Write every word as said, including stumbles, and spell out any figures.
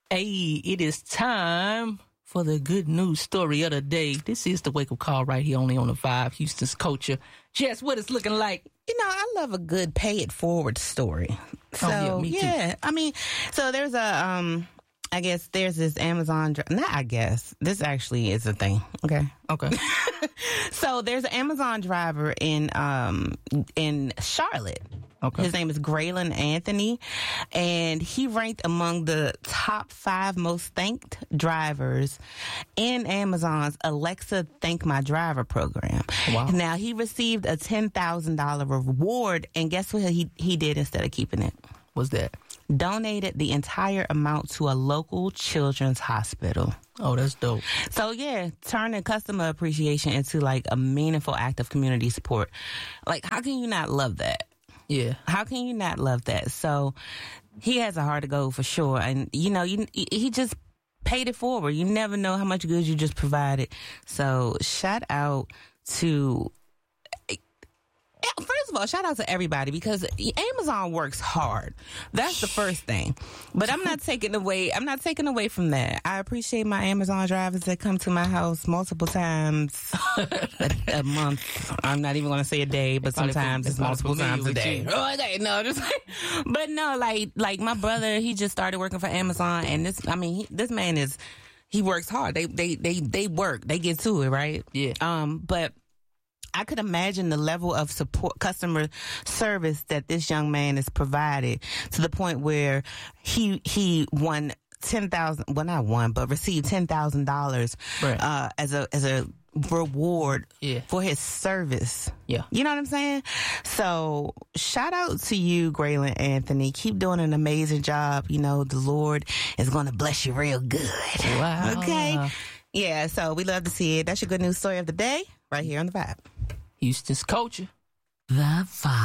Hey, it is time for the good news story of the day. This is the wake-up call right here only on the Vibe, Houston's culture. Jess, what it's looking like? You know, I love a good pay it forward story. So, oh, yeah, me yeah, too. I mean, so there's a, um, I guess there's this Amazon, dri- not I guess, this actually is a thing, okay? Okay. So there's an Amazon driver in, um, in Charlotte. Okay. His name is Graylin Anthony, and he ranked among the top five most thanked drivers in Amazon's Alexa Thank My Driver program. Wow. Now, he received a ten thousand dollars reward, and guess what he, he did instead of keeping it? What's that? Donated the entire amount to a local children's hospital. Oh, that's dope. So, yeah, turning customer appreciation into, like, a meaningful act of community support. Like, how can you not love that? Yeah. How can you not love that? So he has a heart to go for sure. And, you know, you, he just paid it forward. You never know how much good you just provided. So shout out to... First of all, shout out to everybody because Amazon works hard. That's the first thing. But I'm not taking away, I'm not taking away from that. I appreciate my Amazon drivers that come to my house multiple times a, a month. I'm not even going to say a day, but Probably sometimes fam- it's multiple familiar times a with day. you. Oh, okay, no, just but no, like like my brother, he just started working for Amazon, and this, I mean, he, this man is, he works hard. They they they they work. They get to it, right? Yeah. Um, but I could imagine the level of support, customer service that this young man has provided to the point where he he won ten thousand. Well, not won, but received ten thousand dollars Right. uh, as a as a reward Yeah. for his service. Yeah. You know what I'm saying? So shout out to you, Graylin Anthony. Keep doing an amazing job. You know, the Lord is going to bless you real good. Wow. Okay. Yeah. So we love to see it. That's your good news story of the day right here on the Vibe. Houston's culture. The Vibe.